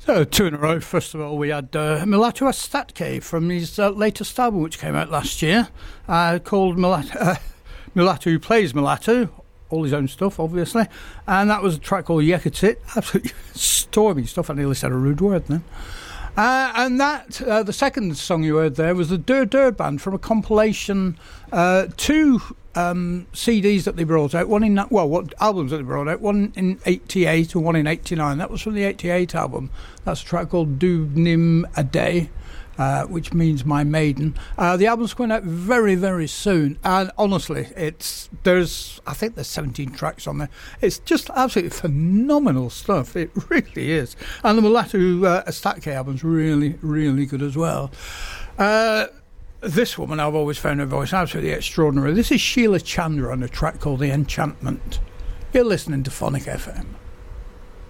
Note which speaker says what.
Speaker 1: So, two in a row. First of all, we had Mulatu Astatke from his latest album, which came out last year, called Mulatu Plays Mulatu, all his own stuff, obviously. And that was a track called Yekatit. Absolutely stormy stuff. I nearly said a rude word then. And that, the second song you heard there was the Dur Dur Band from a compilation, two CDs that they brought out, what albums that they brought out, one in 88 and one in 89. That was from the 88 album. That's a track called Dubnim a Day, which means My Maiden. The album's coming out very, very soon, and honestly, I think there's 17 tracks on there. It's just absolutely phenomenal stuff. It really is. And the Mulatu Astatke album's really, really good as well. This woman, I've always found her voice absolutely extraordinary. This is Sheila Chandra on a track called The Enchantment. You're listening to Phonic FM.